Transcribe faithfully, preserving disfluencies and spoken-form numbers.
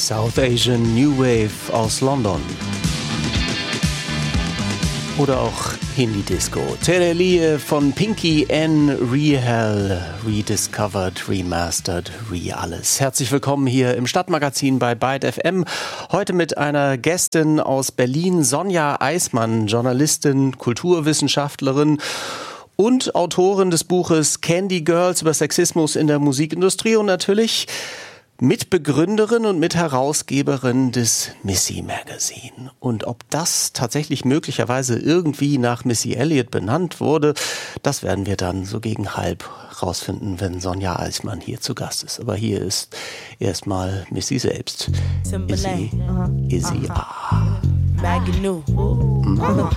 South Asian New Wave aus London. Oder auch Hindi-Disco. Terelie von Pinky N. Rehal. Rediscovered, Remastered, Re-Alles. Herzlich willkommen hier im Stadtmagazin bei Byte F M. Heute mit einer Gästin aus Berlin, Sonja Eismann, Journalistin, Kulturwissenschaftlerin und Autorin des Buches Candy Girls über Sexismus in der Musikindustrie und natürlich Mitbegründerin und Mitherausgeberin des Missy Magazine. Und ob das tatsächlich möglicherweise irgendwie nach Missy Elliott benannt wurde, das werden wir dann so gegen halb rausfinden, wenn Sonja Eismann hier zu Gast ist. Aber hier ist erstmal Missy selbst. Izzy, Izzy, ah. Magnu. Mhm.